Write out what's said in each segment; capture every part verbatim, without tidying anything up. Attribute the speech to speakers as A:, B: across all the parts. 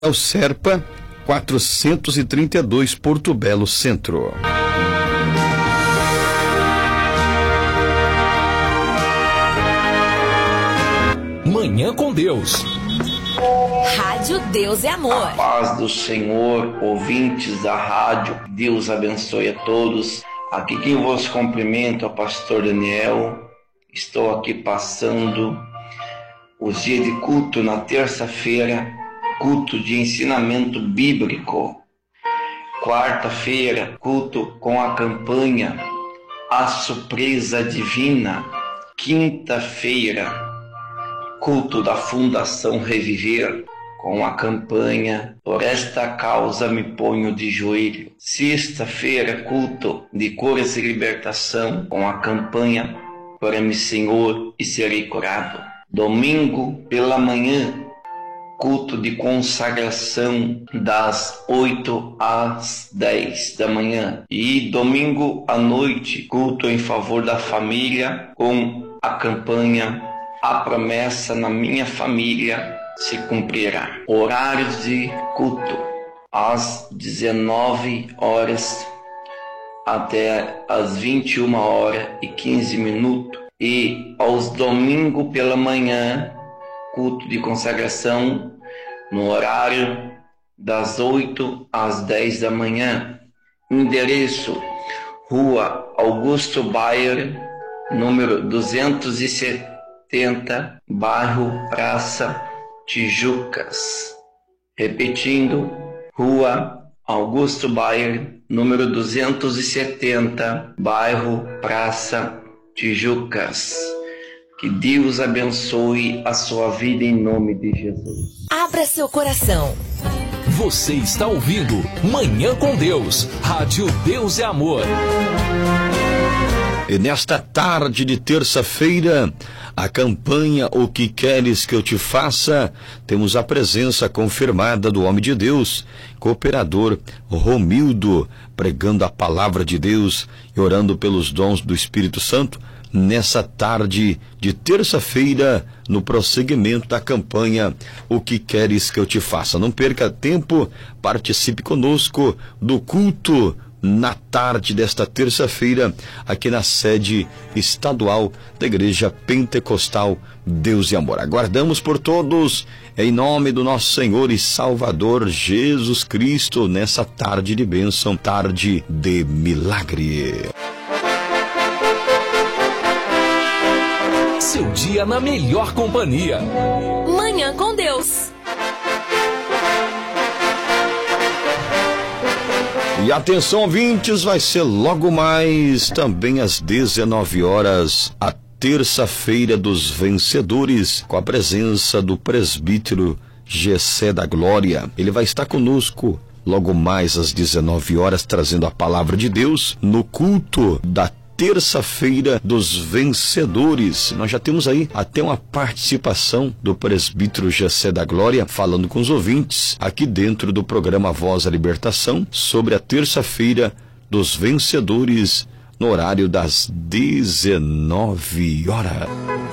A: É o Serpa quatrocentos e trinta e dois, Porto Belo Centro.
B: Manhã com Deus.
C: Rádio Deus é Amor.
D: A paz do Senhor, ouvintes da rádio, Deus abençoe a todos. Aqui quem vos cumprimento é o pastor Daniel. Estou aqui passando os dias de culto na terça-feira, culto de ensinamento bíblico. Quarta-feira, culto com a campanha A Surpresa Divina. Quinta-feira, culto da Fundação Reviver, com a campanha Por Esta Causa Me Ponho de Joelho. Sexta-feira, culto de curas e libertação, com a campanha Cura-me, Senhor, e serei curado. Domingo, pela manhã, culto de consagração das oito às dez da manhã. E domingo à noite, culto em favor da família, com a campanha A Promessa na Minha Família se Cumprirá. Horários de culto: às dezenove horas até às vinte e uma horas e quinze minutos. E aos domingos pela manhã, culto de consagração no horário das oito às dez da manhã. Endereço: Rua Augusto Bayer, número duzentos e setenta, bairro Praça, Tijucas. Repetindo, Rua Augusto Bayer, número duzentos e setenta, bairro Praça, Tijucas. Que Deus abençoe a sua vida em nome de Jesus.
C: Abra seu coração.
B: Você está ouvindo Manhã com Deus. Rádio Deus é Amor.
A: E nesta tarde de terça-feira, a campanha O Que Queres Que Eu Te Faça, temos a presença confirmada do homem de Deus, cooperador Romildo, pregando a palavra de Deus e orando pelos dons do Espírito Santo, nessa tarde de terça-feira, no prosseguimento da campanha O Que Queres Que Eu Te Faça. Não perca tempo, participe conosco do culto na tarde desta terça-feira, aqui na sede estadual da Igreja Pentecostal Deus e Amor. Aguardamos por todos, em nome do nosso Senhor e Salvador Jesus Cristo, nessa tarde de bênção, tarde de milagre.
B: Seu dia na melhor companhia.
C: Manhã com Deus.
A: E atenção, ouvintes, vai ser logo mais, também às dezenove horas, a terça-feira dos vencedores, com a presença do presbítero Gessé da Glória. Ele vai estar conosco logo mais às dezenove horas, trazendo a palavra de Deus no culto da terça-feira dos vencedores. Nós já temos aí até uma participação do presbítero Gessé da Glória falando com os ouvintes aqui dentro do programa Voz da Libertação sobre a terça-feira dos vencedores no horário das dezenove horas.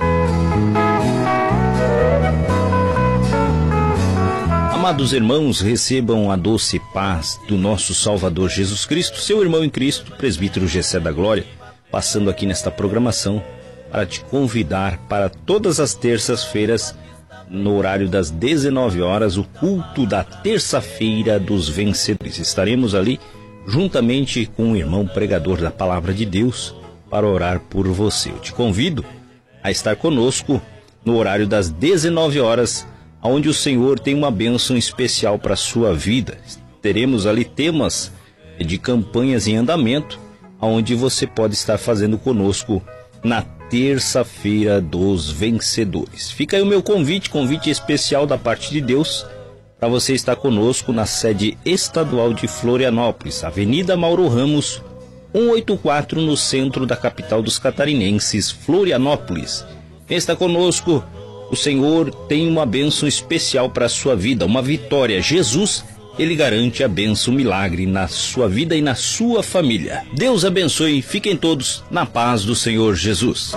E: Amados irmãos, recebam a doce paz do nosso Salvador Jesus Cristo, seu irmão em Cristo, presbítero Gessé da Glória, passando aqui nesta programação para te convidar para todas as terças-feiras, no horário das dezenove horas, o culto da terça-feira dos vencedores. Estaremos ali juntamente com o irmão pregador da Palavra de Deus para orar por você. Eu te convido a estar conosco no horário das dezenove horas, onde o Senhor tem uma bênção especial para a sua vida. Teremos ali temas de campanhas em andamento, onde você pode estar fazendo conosco na terça-feira dos vencedores. Fica aí o meu convite, convite especial da parte de Deus, para você estar conosco na sede estadual de Florianópolis, Avenida Mauro Ramos, cento e oitenta e quatro, no centro da capital dos catarinenses, Florianópolis. Quem está conosco, o Senhor tem uma bênção especial para a sua vida, uma vitória. Jesus, Ele garante a bênção, o milagre na sua vida e na sua família. Deus abençoe, fiquem todos na paz do Senhor Jesus.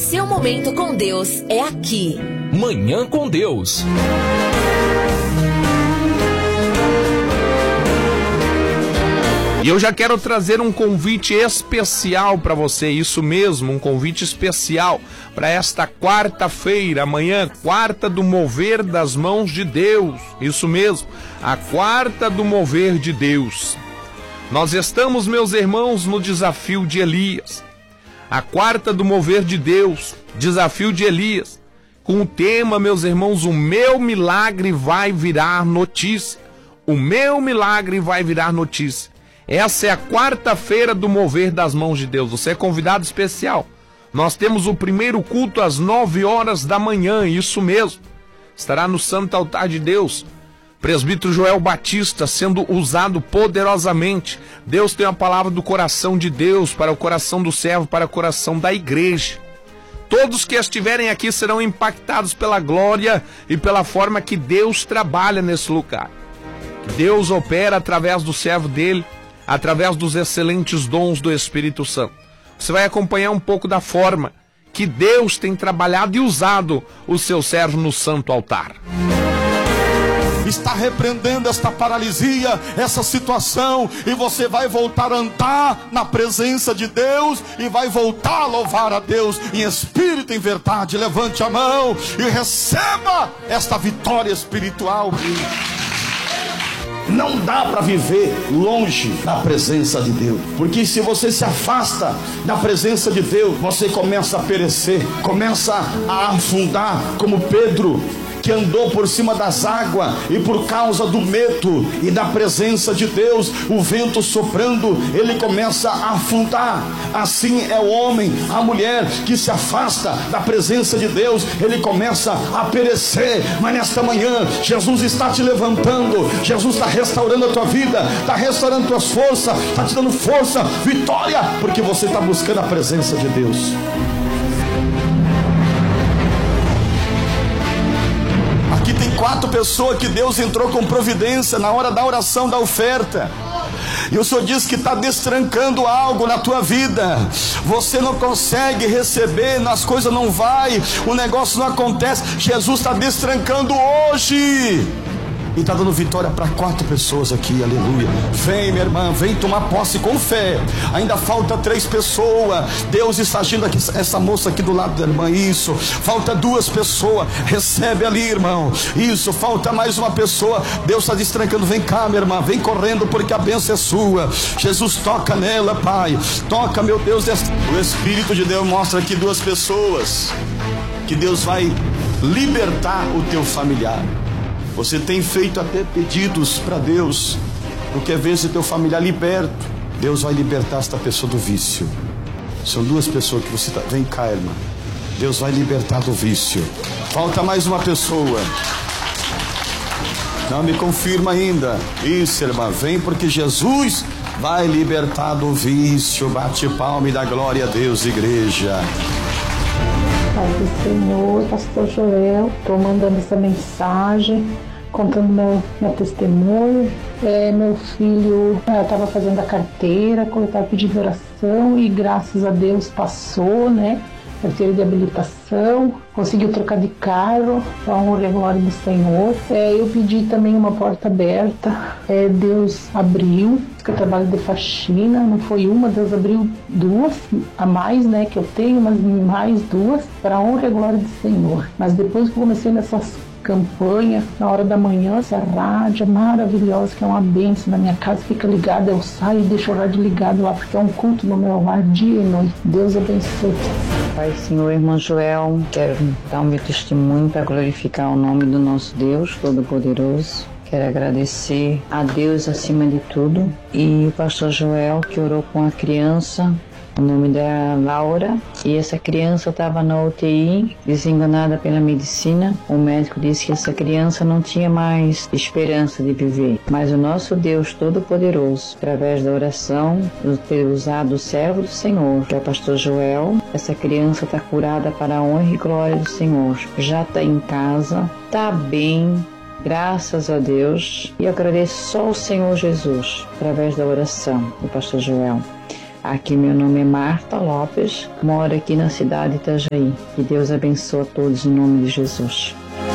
C: seu momento com Deus é aqui.
B: Manhã com Deus.
F: E eu já quero trazer um convite especial para você, isso mesmo, um convite especial para esta quarta-feira, amanhã, quarta do mover das mãos de Deus, isso mesmo, a quarta do mover de Deus. Nós estamos, meus irmãos, no desafio de Elias, a quarta do mover de Deus, desafio de Elias, com o tema, meus irmãos, o meu milagre vai virar notícia, o meu milagre vai virar notícia. Essa é a quarta-feira do mover das mãos de Deus. Você é convidado especial. Nós temos o primeiro culto às nove horas da manhã, isso mesmo. Estará no Santo Altar de Deus. Presbítero Joel Batista sendo usado poderosamente. Deus tem a palavra do coração de Deus para o coração do servo, para o coração da igreja. Todos que estiverem aqui serão impactados pela glória e pela forma que Deus trabalha nesse lugar. Deus opera através do servo dele, através dos excelentes dons do Espírito Santo. Você vai acompanhar um pouco da forma que Deus tem trabalhado e usado o seu servo no santo altar.
G: Está repreendendo esta paralisia, essa situação, e você vai voltar a andar na presença de Deus e vai voltar a louvar a Deus em espírito e em verdade. Levante a mão e receba esta vitória espiritual. Não dá para viver longe da presença de Deus, porque se você se afasta da presença de Deus, você começa a perecer, começa a afundar, como Pedro, que andou por cima das águas, e por causa do medo e da presença de Deus, o vento soprando, ele começa a afundar. Assim é o homem, a mulher que se afasta da presença de Deus, ele começa a perecer. Mas nesta manhã, Jesus está te levantando, Jesus está restaurando a tua vida, está restaurando tuas forças, está te dando força, vitória, porque você está buscando a presença de Deus. Aqui tem quatro pessoas que Deus entrou com providência na hora da oração da oferta. E o Senhor diz que está destrancando algo na tua vida. Você não consegue receber, as coisas não vai, o negócio não acontece. Jesus está destrancando hoje. E está dando vitória para quatro pessoas aqui, aleluia. Vem, minha irmã, vem tomar posse com fé. Ainda falta três pessoas. Deus está agindo aqui, essa moça aqui do lado da irmã, isso. Falta duas pessoas, recebe ali, irmão. Isso, falta mais uma pessoa. Deus está destrancando, vem cá, minha irmã, vem correndo, porque a bênção é sua. Jesus, toca nela, Pai. Toca, meu Deus. O Espírito de Deus mostra aqui duas pessoas que Deus vai libertar o teu familiar. Você tem feito até pedidos para Deus, porque às vezes o teu familiar liberto, Deus vai libertar esta pessoa do vício. São duas pessoas que você está. Vem cá, irmã. Deus vai libertar do vício. Falta mais uma pessoa. Não me confirma ainda. Isso, irmã, vem, porque Jesus vai libertar do vício. Bate palma e dá glória a Deus, igreja.
H: Pai do Senhor, pastor Joel, estou mandando essa mensagem, contando meu, meu testemunho. É, meu filho estava fazendo a carteira, eu estava pedindo oração e graças a Deus passou, né? Carteira de habilitação, conseguiu trocar de carro, a honra e a glória do Senhor. É, eu pedi também uma porta aberta, é, Deus abriu, que eu trabalho de faxina, não foi uma, Deus abriu duas, a mais, né, que eu tenho, mas mais duas, para a honra e a glória do Senhor. Mas depois que eu comecei nessas campanha, na hora da manhã, essa rádio maravilhosa, que é uma bênção na minha casa, fica ligada, eu saio e deixo o rádio ligado lá, porque é um culto no meu lar, dia e noite. Deus abençoe.
I: Pai, Senhor, irmão Joel, quero dar o meu testemunho para glorificar o nome do nosso Deus Todo-Poderoso. Quero agradecer a Deus acima de tudo e o pastor Joel, que orou com a criança. O nome da Laura, e essa criança estava na U T I, desenganada pela medicina. O médico disse que essa criança não tinha mais esperança de viver. Mas o nosso Deus Todo-Poderoso, através da oração, ter usado o servo do Senhor, que é o pastor Joel, essa criança está curada para a honra e glória do Senhor. Já está em casa, está bem, graças a Deus. E eu agradeço só ao Senhor Jesus, através da oração do pastor Joel. Aqui meu nome é Marta Lopes, moro aqui na cidade de Itajaí. Que Deus abençoe a todos em nome de Jesus.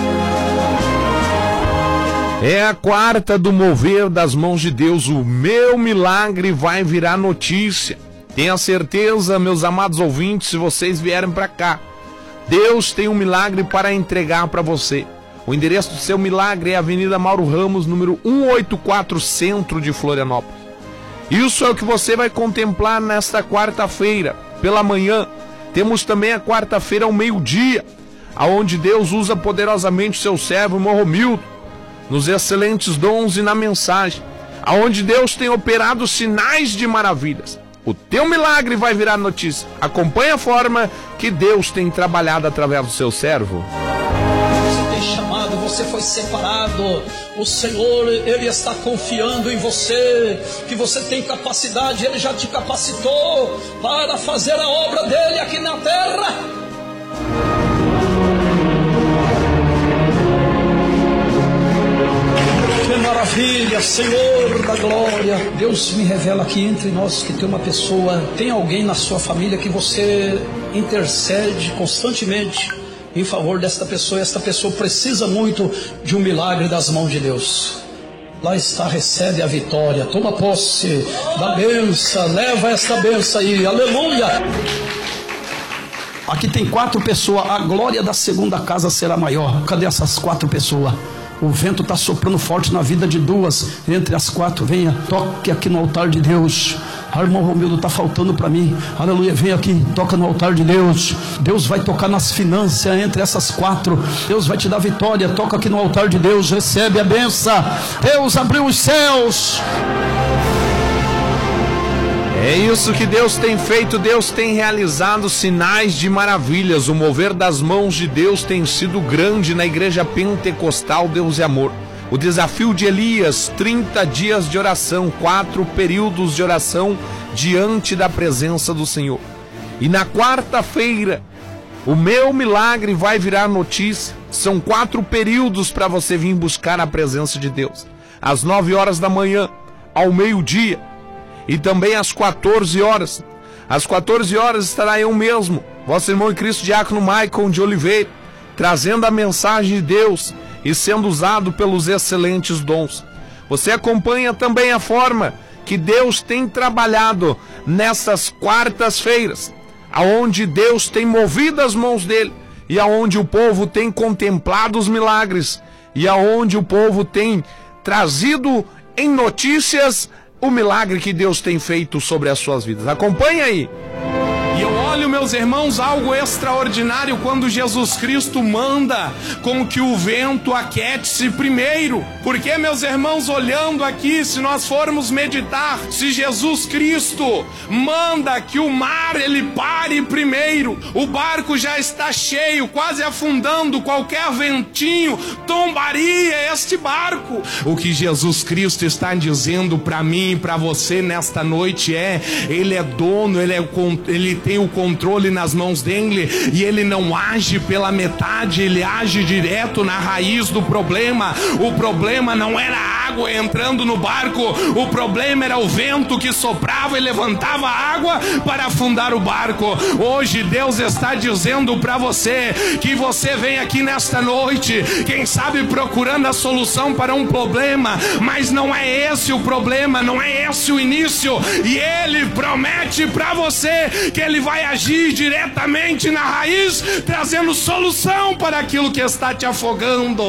F: É a quarta do mover das mãos de Deus. O meu milagre vai virar notícia. Tenha certeza, meus amados ouvintes, se vocês vierem para cá, Deus tem um milagre para entregar para você. O endereço do seu milagre é Avenida Mauro Ramos, número cento e oitenta e quatro, centro de Florianópolis. Isso é o que você vai contemplar nesta quarta-feira, pela manhã. Temos também a quarta-feira ao meio-dia, aonde Deus usa poderosamente o seu servo, irmão Romildo, nos excelentes dons e na mensagem, aonde Deus tem operado sinais de maravilhas. O teu milagre vai virar notícia. Acompanhe a forma que Deus tem trabalhado através do seu servo.
J: Você tem chamado, você foi separado. O Senhor, Ele está confiando em você, que você tem capacidade, Ele já te capacitou para fazer a obra dEle aqui na terra. Que maravilha, Senhor da glória. Deus me revela aqui entre nós que tem uma pessoa, tem alguém na sua família que você intercede constantemente em favor desta pessoa. Esta pessoa precisa muito de um milagre das mãos de Deus. Lá está, recebe a vitória, toma posse da bênção, leva esta bênção aí, aleluia.
K: Aqui tem quatro pessoas, a glória da segunda casa será maior. Cadê essas quatro pessoas? O vento está soprando forte na vida de duas. Entre as quatro, venha, toque aqui no altar de Deus. Ah, irmão Romildo, está faltando para mim. Aleluia, vem aqui, toca no altar de Deus. Deus vai tocar nas finanças entre essas quatro. Deus vai te dar vitória. Toca aqui no altar de Deus, recebe a benção. Deus abriu os céus.
F: É isso que Deus tem feito. Deus tem realizado sinais de maravilhas. O mover das mãos de Deus tem sido grande na igreja pentecostal Deus e Amor. O desafio de Elias, trinta dias de oração, quatro períodos de oração diante da presença do Senhor. E na quarta-feira, o meu milagre vai virar notícia. São quatro períodos para você vir buscar a presença de Deus. Às nove horas da manhã, ao meio-dia, e também às quatorze horas. Às quatorze horas estará eu mesmo, vosso irmão em Cristo, diácono Maicon de Oliveira, trazendo a mensagem de Deus e sendo usado pelos excelentes dons. Você acompanha também a forma que Deus tem trabalhado nessas quartas-feiras, aonde Deus tem movido as mãos dele e aonde o povo tem contemplado os milagres e aonde o povo tem trazido em notícias o milagre que Deus tem feito sobre as suas vidas. Acompanhe aí. E eu olho, meus irmãos, algo extraordinário quando Jesus Cristo manda com que o vento aquiete-se primeiro. Porque, meus irmãos, olhando aqui, se nós formos meditar, se Jesus Cristo manda que o mar ele pare primeiro, o barco já está cheio, quase afundando, qualquer ventinho tombaria este barco. O que Jesus Cristo está dizendo para mim e para você nesta noite é: Ele é dono, Ele, é, ele tem o controle nas mãos dele e Ele não age pela metade, Ele age direto na raiz do problema. O problema não era a água entrando no barco, o problema era o vento que soprava e levantava a água para afundar o barco. Hoje Deus está dizendo para você que você vem aqui nesta noite, quem sabe procurando a solução para um problema, mas não é esse o problema, não é esse o início, e Ele promete para você que Ele vai agir diretamente na raiz, trazendo solução para aquilo que está te afogando.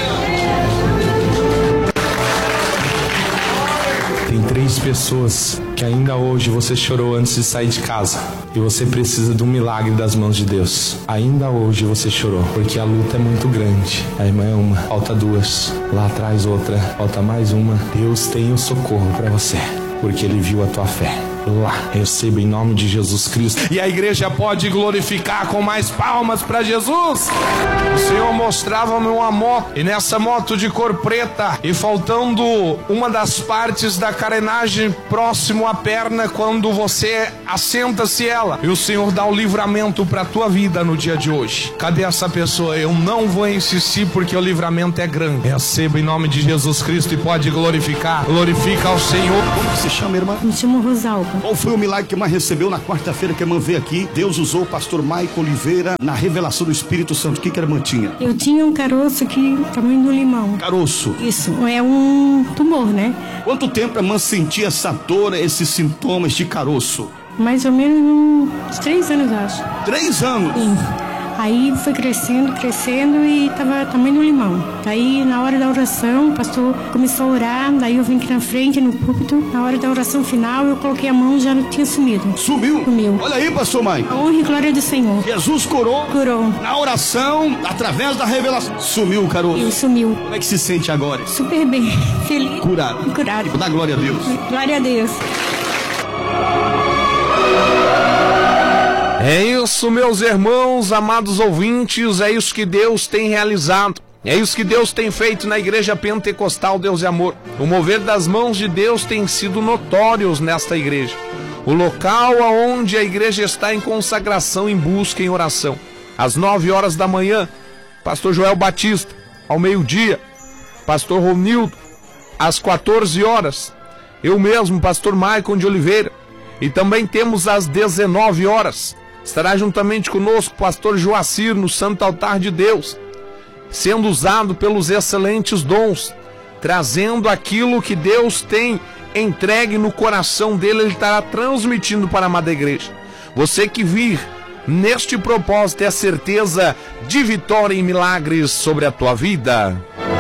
L: Tem três pessoas que ainda hoje você chorou antes de sair de casa e você precisa de um milagre das mãos de Deus. Ainda hoje você chorou porque a luta é muito grande. A irmã é uma, falta duas, lá atrás outra, falta mais uma. Deus tem o socorro para você porque Ele viu a tua fé. Lá, receba em nome de Jesus Cristo.
F: E a igreja pode glorificar com mais palmas para Jesus. O Senhor mostrava-me uma moto, e nessa moto de cor preta, e faltando uma das partes da carenagem próximo à perna, quando você assenta-se ela, e o Senhor dá o livramento para a tua vida no dia de hoje. Cadê essa pessoa? Eu não vou insistir porque o livramento é grande. Receba em nome de Jesus Cristo e pode glorificar. Glorifica ao Senhor.
K: Como que se chama, irmã?
M: Me chamo Rosalba.
G: Qual foi o milagre que a irmã recebeu na quarta-feira que a irmã veio aqui? Deus usou o pastor Maico Oliveira na revelação do Espírito Santo. O que que a irmã tinha?
M: Eu tinha um caroço aqui, tamanho do limão.
G: Caroço?
M: Isso, é um tumor, né?
G: Quanto tempo a irmã sentia essa dor, esses sintomas de caroço?
M: Mais ou menos uns três anos, acho.
G: Três anos?
M: Sim. Aí foi crescendo, crescendo e tava tamanho do limão. Aí na hora da oração, o pastor começou a orar, daí eu vim aqui na frente, no púlpito. Na hora da oração final, eu coloquei a mão e já não tinha sumido.
G: Sumiu?
M: Sumiu.
G: Olha aí, pastor Maico.
M: A honra e glória do Senhor.
G: Jesus curou?
M: Curou.
G: Na oração, através da revelação. Sumiu o caroço?
M: Ele sumiu.
G: Como é que se sente agora?
M: Super bem, feliz.
G: Curado.
M: Curado.
G: Dá glória a Deus.
M: Glória a Deus.
F: É isso, meus irmãos, amados ouvintes, é isso que Deus tem realizado. É isso que Deus tem feito na Igreja Pentecostal Deus e Amor. O mover das mãos de Deus tem sido notórios nesta igreja. O local onde a igreja está em consagração, em busca, em oração. Às nove horas da manhã, pastor Joel Batista. Ao meio-dia, pastor Ronildo. Às quatorze horas, eu mesmo, pastor Maicon de Oliveira. E também temos às dezenove horas. Estará juntamente conosco o pastor Joacir no Santo Altar de Deus, sendo usado pelos excelentes dons, trazendo aquilo que Deus tem entregue no coração dele, ele estará transmitindo para a amada igreja. Você que vir neste propósito é a certeza de vitória e milagres sobre a tua vida.